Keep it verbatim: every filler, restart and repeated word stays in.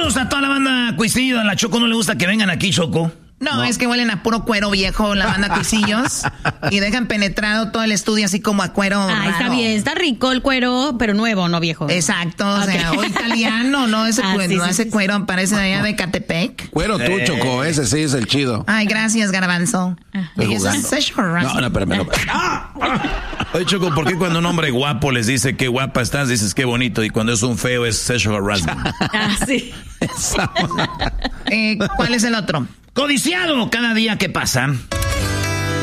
Saludos a toda la banda Cuisillo. A la Choco no le gusta que vengan aquí, Choco. No, no, es que huelen a puro cuero viejo la banda Cuisillos y dejan penetrado todo el estudio así como a cuero Ah, raro. está bien, está rico el cuero, pero nuevo, no viejo. Exacto, o Okay. sea, o italiano, no ese Ah, cuero, sí, no, sí, ese sí, cuero parece de allá de Catepec. Cuero tú, Eh. Choco, ese sí es el chido. Ay, gracias, Garbanzo. Estoy Y eso es jugando. sexual No, harassment. no, espérame. No. Oye, Choco, ¿por qué cuando un hombre guapo les dice qué guapa estás, dices qué bonito? Y cuando es un feo es sexual harassment. Ah, sí. Eh, ¿Cuál es el otro? Codiciado cada día que pasa.